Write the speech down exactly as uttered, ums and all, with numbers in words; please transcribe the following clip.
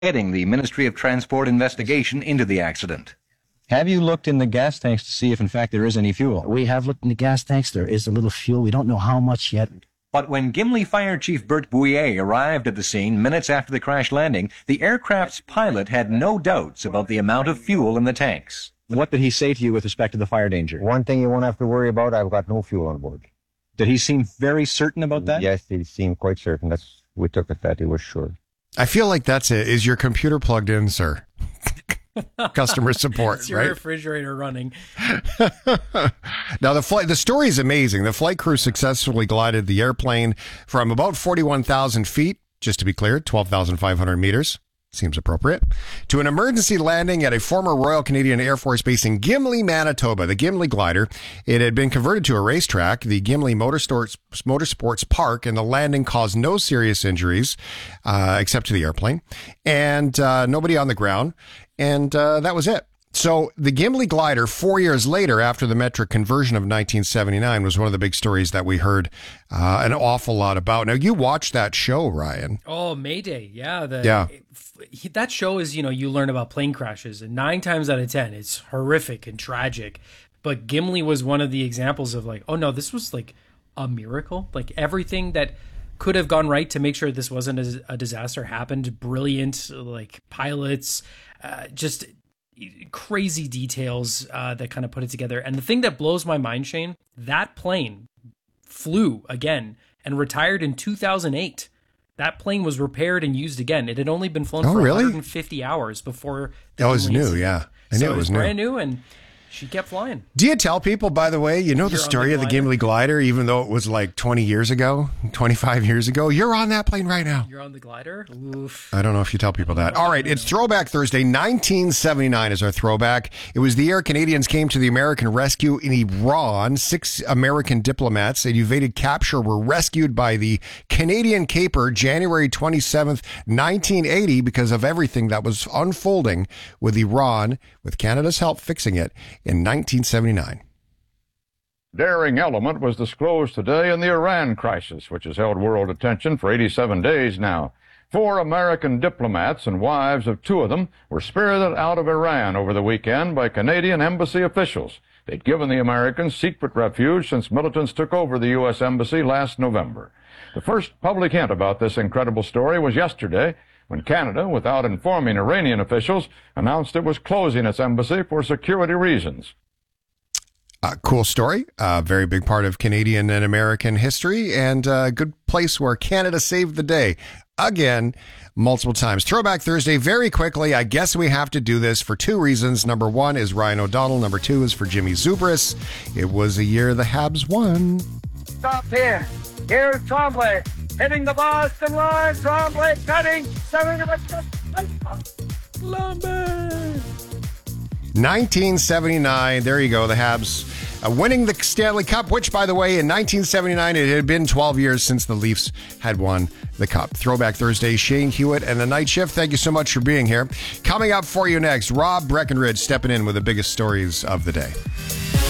heading the Ministry of Transport investigation into the accident. Have you looked in the gas tanks to see if, in fact, there is any fuel? We have looked in the gas tanks. There is a little fuel. We don't know how much yet. But when Gimli Fire Chief Bert Bouillet arrived at the scene minutes after the crash landing, the aircraft's pilot had no doubts about the amount of fuel in the tanks. What did he say to you with respect to the fire danger? One thing you won't have to worry about, I've got no fuel on board. Did he seem very certain about that? Yes, he seemed quite certain. That's we took it that he was sure. I feel like that's it. Is your computer plugged in, sir? Customer support, it's your right? refrigerator running. Now, the flight, the story is amazing. The flight crew successfully glided the airplane from about forty-one thousand feet, just to be clear, twelve thousand five hundred meters. Seems appropriate. To an emergency landing at a former Royal Canadian Air Force base in Gimli, Manitoba. The Gimli glider, it had been converted to a racetrack, the Gimli Motorsports, Motorsports Park, and the landing caused no serious injuries, uh, except to the airplane, and uh, nobody on the ground, and uh, that was it. So the Gimli glider, four years later, after the metric conversion of nineteen seventy-nine, was one of the big stories that we heard uh, an awful lot about. Now, you watched that show, Ryan. Oh, Mayday. Yeah. The, yeah. It, that show is, you know, you learn about plane crashes, and nine times out of ten, it's horrific and tragic. But Gimli was one of the examples of like, oh, no, this was like a miracle. Like everything that could have gone right to make sure this wasn't a, a disaster happened. Brilliant, like pilots, uh, just crazy details uh, that kind of put it together. And the thing that blows my mind, Shane, that plane flew again and retired in two thousand eight. That plane was repaired and used again. It had only been flown oh, for really? one hundred fifty hours before. That was new, incident. yeah. I knew so it was, it was new. brand new, and she kept flying. Do you tell people, by the way, you know the You're story the of the Gimli glider, even though it was like twenty years ago, twenty-five years ago? You're on that plane right now. You're on the glider? Oof. I don't know if you tell people that. All right, it's Throwback Thursday. nineteen seventy-nine is our throwback. It was the year Canadians came to the American rescue in Iran. Six American diplomats and evaded capture were rescued by the Canadian Caper January twenty-seventh, nineteen eighty, because of everything that was unfolding with Iran, with Canada's help fixing it in nineteen seventy-nine. Daring element was disclosed today in the Iran crisis, which has held world attention for eighty-seven days now. Four American diplomats and wives of two of them were spirited out of Iran over the weekend by Canadian embassy officials. They'd given the Americans secret refuge since militants took over the U S embassy last November. The first public hint about this incredible story was yesterday, when Canada, without informing Iranian officials, announced it was closing its embassy for security reasons. Uh, cool story. A uh, very big part of Canadian and American history, and a good place where Canada saved the day again multiple times. Throwback Thursday, very quickly. I guess we have to do this for two reasons. Number one is Ryan O'Donnell. Number two is for Jimmy Zubris. It was a year the Habs won. Stop here. Here's Trombley hitting the Boston line. Trombley cutting. Seven. Columbus. nineteen seventy-nine, there you go, the Habs uh, winning the Stanley Cup, which, by the way, in nineteen seventy-nine, it had been twelve years since the Leafs had won the Cup. Throwback Thursday, Shane Hewitt and the Night Shift, thank you so much for being here. Coming up for you next, Rob Breckenridge stepping in with the biggest stories of the day.